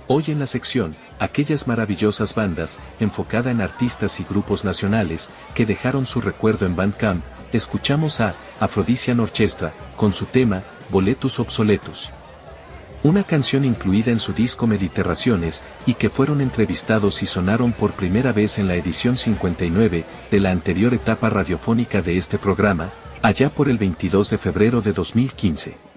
Hoy en la sección, aquellas maravillosas bandas, enfocada en artistas y grupos nacionales, que dejaron su recuerdo en Bandcamp, escuchamos a Aphrodisian Orchestra, con su tema, Boletus Obsoletus. Una canción incluida en su disco Mediterraciones, y que fueron entrevistados y sonaron por primera vez en la edición 59, de la anterior etapa radiofónica de este programa, allá por el 22 de febrero de 2015.